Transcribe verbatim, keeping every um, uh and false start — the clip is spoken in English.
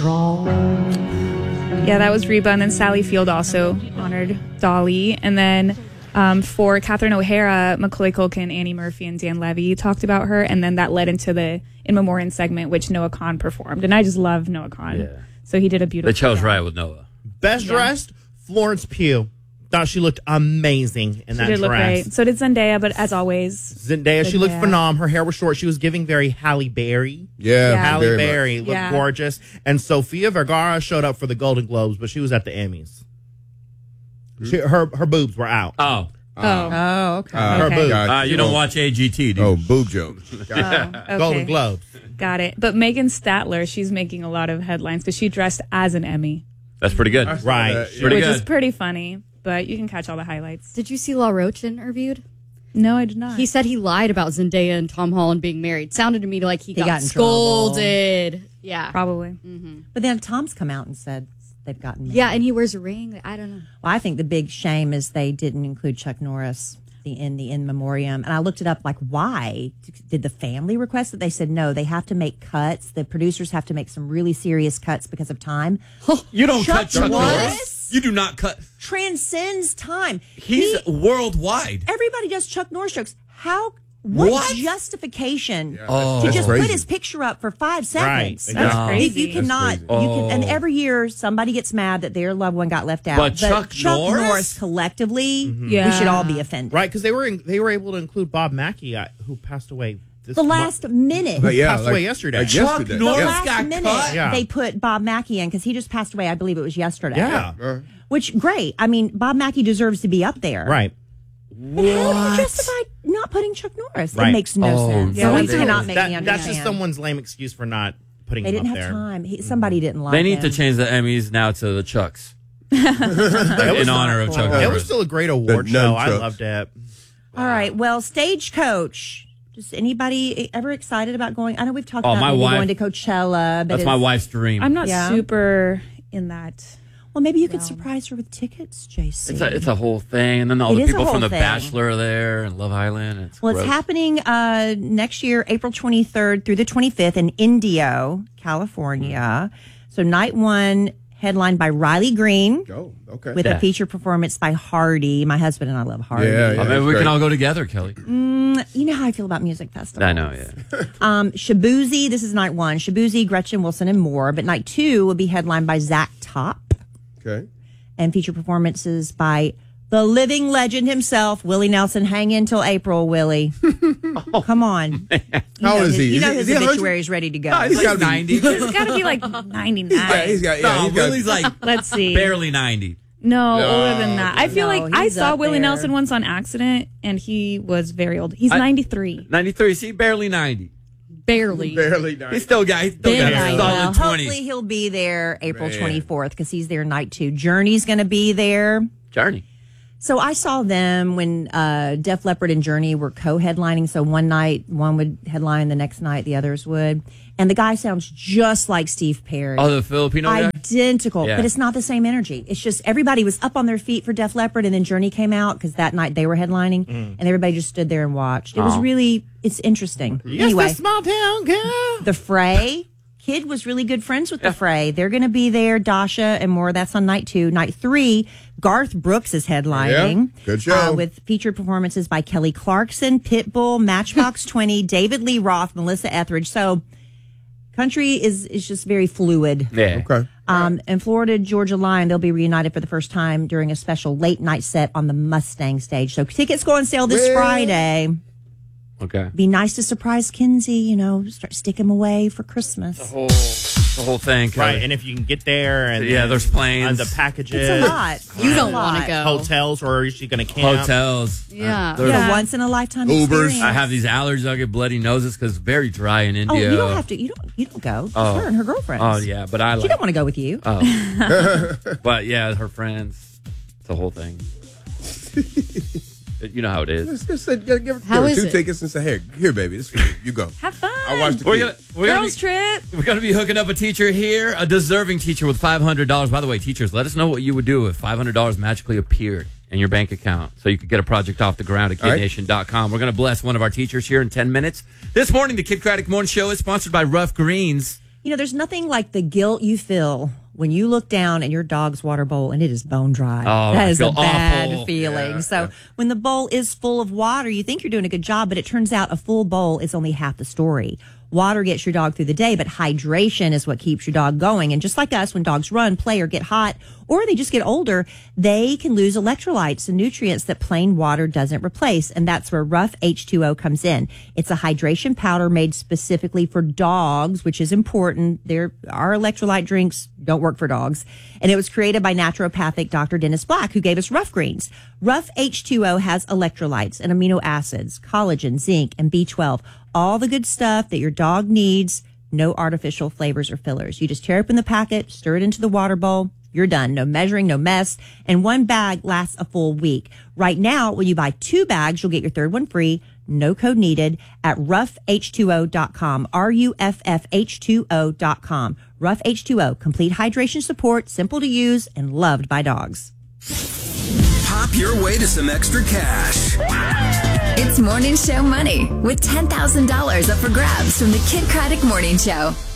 Yeah, that was Reba. And then Sally Field also honored Dolly. And then um, for Catherine O'Hara, Macaulay Culkin, Annie Murphy, and Dan Levy talked about her. And then that led into the In Memoriam segment, which Noah Kahan performed. And I just love Noah Kahan. Yeah. So he did a beautiful They chose job. right with Noah. Best Yeah. dressed, Florence Pugh. Thought she looked amazing in She that did dress. look great. So did Zendaya, but as always, Zendaya, she looked Zendaya. phenomenal. Her hair was short. She was giving very Halle Berry. Yeah, Yeah. Halle very much. Berry looked Yeah. gorgeous. And Sofia Vergara showed up for the Golden Globes, but she was at the Emmys. She, her her boobs were out. Oh. oh, Oh, okay. Uh, Her Okay. boobs. God, Uh, you don't watch A G T, do you? Oh, boob jokes. oh, okay. Golden Globes. Got it. But Megan Statler, she's making a lot of headlines because she dressed as an Emmy, That's pretty good. Right. that, yeah. Pretty which good. is pretty funny. But you can catch all the highlights. Did you see La Roche interviewed? No, I did not. He said he lied about Zendaya and Tom Holland being married. Sounded to me like he, got, got in trouble. scolded. Yeah. Probably. But then Tom's come out and said they've gotten married. Yeah, and he wears a ring. I don't know. Well, I think the big shame is they didn't include Chuck Norris the in the in memoriam, and I looked it up. Like, why did the family request it? They said no. They have to make cuts. The producers have to make some really serious cuts because of time. You don't Chuck cut Chuck Norris? Norris. You do not cut. Transcends time. He's He- worldwide. everybody does Chuck Norris jokes. How? What, What? justification Oh. to That's just crazy. put his picture up for five seconds? Right. That's No. crazy. You, you cannot. crazy. You can, and Oh. every year somebody gets mad that their loved one got left out. But Chuck Norris? collectively, Yeah. we should all be offended. Right, because they were in, they were able to include Bob Mackie, uh, who passed away this The month. last minute. But yeah, passed like, away yesterday. Like Chuck yesterday. The Norris Yeah. last got minute, cut? Yeah. they put Bob Mackie in because he just passed away. I believe it was yesterday. Yeah. Uh, Which, great. I mean, Bob Mackie deserves to be up there. Right. But how do you justify not putting Chuck Norris? Right. It makes no Oh, sense. yeah, Someone they- cannot make That- me that's understand. just someone's lame excuse for not putting They him didn't up have there. time. He, somebody didn't like They need him. to change the Emmys now to the Chucks. That was in honor of Chuck It was Norris. still a great award The show. I nunchucks. loved it. All right. Well, Stagecoach. Just anybody ever excited about going? I know we've talked Oh, about my maybe wife- going to Coachella, but That's it's, my wife's dream. I'm not Yeah. super in that. Well, maybe you could surprise her with tickets, J C. It's a, it's a whole thing. And then all It the is a people from whole The thing. Bachelor are there and Love Island. It's Well, it's gross. happening uh, next year, April twenty-third through the twenty-fifth in Indio, California. So night one, headlined by Riley Green Oh, okay. with Yeah. a feature performance by Hardy. My husband and I love Hardy. Yeah, yeah. Oh, maybe that's we great. can all go together, Kelly. You know how I feel about music festivals. I know, yeah. Um, Shabuzi, this is night one. Shabuzi, Gretchen Wilson, and more. But night two will be headlined by Zach Top Okay. and feature performances by the living legend himself, Willie Nelson. Hang in till April, Willie. Come on. You How know old is his- he? You Is know he- his is he one hundred? obituary is ready to go. Oh, he's He's like gotta be- ninety. It's got to be like ninety-nine. Yeah, he's got, yeah, no, he's got, Willie's like Let's see. barely ninety. No, No, older than that. I feel no, like I he's saw up Willie there. Nelson once on accident, and he was very old. He's I- ninety-three. ninety-three. See, barely ninety. Barely. barely He's nice. still got, he's still got Barely. a Well, solid hopefully twenty. he'll be there April Man. twenty-fourth because he's there night two. Journey's going to be there. Journey. So I saw them when uh, Def Leppard and Journey were co-headlining. So one night, one would headline, the next night, the others would. And the guy sounds just like Steve Perry. Oh, the Filipino guy? Identical, Yeah. but it's not the same energy. It's just everybody was up on their feet for Def Leppard, and then Journey came out because that night they were headlining, and everybody just stood there and watched. It was Oh. really, it's interesting. Yes, anyway, the small town girl. the Fray. Kid was really good friends with the Fray. They're going to be there, Dasha and more. That's on night two. Night three, Garth Brooks is headlining. Yeah, good show. Uh, with featured performances by Kelly Clarkson, Pitbull, Matchbox twenty, David Lee Roth, Melissa Etheridge. So country is, is just very fluid. Yeah. Okay. Um, and Florida Georgia Line, they'll be reunited for the first time during a special late night set on the Mustang stage. So tickets go on sale this Well. Friday. Okay. Be nice to surprise Kinsey, you know, start stick him away for Christmas. The whole, the whole thing. Kelly. Right, and if you can get there, and Yeah, then there's planes. and the packages, It's a lot. You It's don't a want lot. to go. hotels, or is she going to camp? Hotels. Yeah. There's- It's a once in a lifetime Ubers. experience. I have these allergies. I get bloody noses because it's very dry in Oh, India. you don't have to. You don't. You don't go. It's Oh. her and her girlfriends. Oh, yeah, but I She like. don't want to go with you. Oh. But yeah, her friends. It's a whole thing. You know how it is. Just, just say, give, give, How give her is two it? tickets and say, here, here, baby, this is for you. You go. Have fun. I watched the We're kid. gonna, we're gonna Girls be, trip. we're gonna be hooking up a teacher here, a deserving teacher with five hundred dollars. By the way, teachers, let us know what you would do if five hundred dollars magically appeared in your bank account so you could get a project off the ground at All right. kid nation dot com. We're gonna bless one of our teachers here in ten minutes. This morning, the Kid Craddock Morning Show is sponsored by Rough Greens. You know, there's nothing like the guilt you feel when you look down at your dog's water bowl and it is bone dry. Oh, that I is a feel bad awful. feeling. Yeah, so yeah. when the bowl is full of water, you think you're doing a good job, but it turns out a full bowl is only half the story. Water gets your dog through the day, but hydration is what keeps your dog going. And just like us, when dogs run, play, or get hot, or they just get older, they can lose electrolytes and nutrients that plain water doesn't replace. And that's where Rough H two O comes in. It's a hydration powder made specifically for dogs, which is important. There, our electrolyte drinks don't work for dogs. And it was created by naturopathic Doctor Dennis Black, who gave us Rough Greens. Rough H two O has electrolytes and amino acids, collagen, zinc, and B twelve. All the good stuff that your dog needs, no artificial flavors or fillers. You just tear open the packet, stir it into the water bowl. You're done. No measuring, no mess. And one bag lasts a full week. Right now, when you buy two bags, you'll get your third one free. No code needed at rough h two o dot com. R U F F H two O dot com. Rough H two O. Complete hydration support, simple to use, and loved by dogs. Pop your way to some extra cash. It's Morning Show Money with ten thousand dollars up for grabs from the Kid Craddock Morning Show.